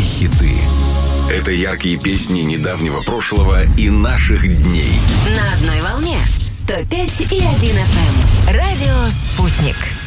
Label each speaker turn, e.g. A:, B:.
A: хиты. Это яркие песни недавнего прошлого и наших дней.
B: На одной волне 105,1 FM. Радио «Спутник».